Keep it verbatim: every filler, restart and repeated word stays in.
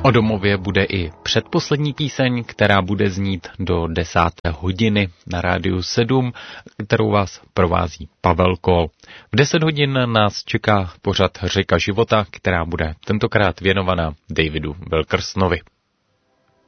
O domově bude i předposlední píseň, která bude znít do desáté hodiny na rádiu sedm, kterou vás provází Pavel Kol. V deset hodin nás čeká pořad Řeka života, která bude tentokrát věnovaná Davidu Wilkersonovi.